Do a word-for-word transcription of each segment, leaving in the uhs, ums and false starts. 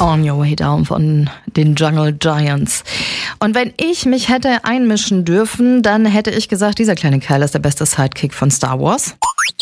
On Your Way Down von den Jungle Giants. Und wenn ich mich hätte einmischen dürfen, dann hätte ich gesagt, dieser kleine Kerl ist der beste Sidekick von Star Wars.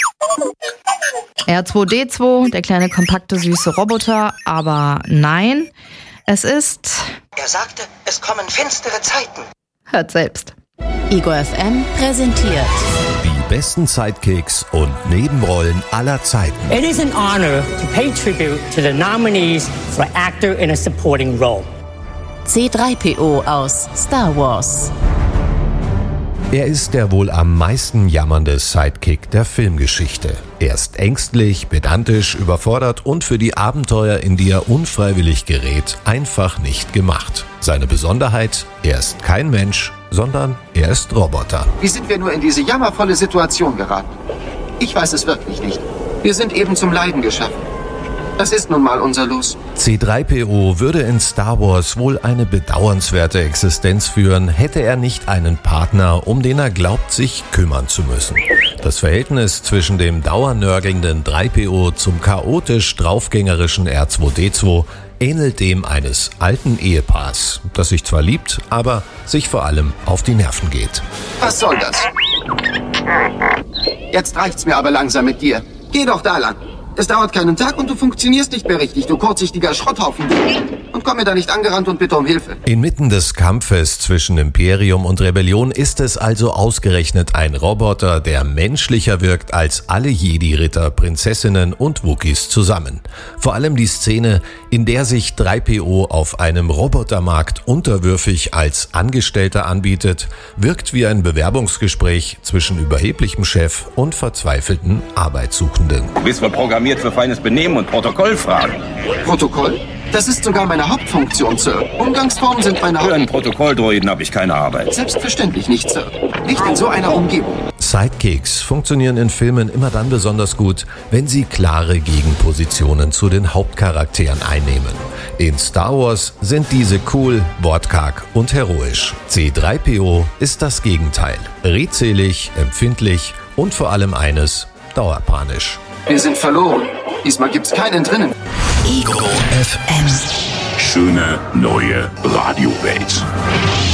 R zwei D zwei, der kleine kompakte süße Roboter, aber nein, es ist... Er sagte, es kommen finstere Zeiten. Hört selbst. Ego F M präsentiert die besten Sidekicks und Nebenrollen aller Zeiten. It is an honor to pay tribute to the nominees for actor in a supporting role. C drei P O aus Star Wars. Er ist der wohl am meisten jammernde Sidekick der Filmgeschichte. Er ist ängstlich, pedantisch, überfordert und für die Abenteuer, in die er unfreiwillig gerät, einfach nicht gemacht. Seine Besonderheit: Er ist kein Mensch, sondern er ist Roboter. Wie sind wir nur in diese jammervolle Situation geraten? Ich weiß es wirklich nicht. Wir sind eben zum Leiden geschaffen. Das ist nun mal unser Los. C drei P O würde in Star Wars wohl eine bedauernswerte Existenz führen, hätte er nicht einen Partner, um den er glaubt, sich kümmern zu müssen. Das Verhältnis zwischen dem dauernörgelnden drei P O zum chaotisch draufgängerischen R zwei D zwei ähnelt dem eines alten Ehepaars, das sich zwar liebt, aber sich vor allem auf die Nerven geht. Was soll das? Jetzt reicht's mir aber langsam mit dir. Geh doch da lang. Es dauert keinen Tag und du funktionierst nicht mehr richtig, du kurzsichtiger Schrotthaufen. Und komm mir da nicht angerannt und bitte um Hilfe. Inmitten des Kampfes zwischen Imperium und Rebellion ist es also ausgerechnet ein Roboter, der menschlicher wirkt als alle Jedi-Ritter, Prinzessinnen und Wookiees zusammen. Vor allem die Szene, in der sich drei P O auf einem Robotermarkt unterwürfig als Angestellter anbietet, wirkt wie ein Bewerbungsgespräch zwischen überheblichem Chef und verzweifelten Arbeitssuchenden. Du bist wohl programmiert für feines Benehmen und Protokollfragen. Protokoll? Das ist sogar meine Hauptfunktion, Sir. Umgangsformen sind meine Für Haupt... einen Protokolldroiden habe ich keine Arbeit. Selbstverständlich nicht, Sir. Nicht in so einer Umgebung. Sidekicks funktionieren in Filmen immer dann besonders gut, wenn sie klare Gegenpositionen zu den Hauptcharakteren einnehmen. In Star Wars sind diese cool, wortkarg und heroisch. C drei P O ist das Gegenteil. Redselig, empfindlich und vor allem eines: dauerpanisch. Wir sind verloren. Diesmal gibt's keinen drinnen. Ego F M. Schöne neue Radiowelt.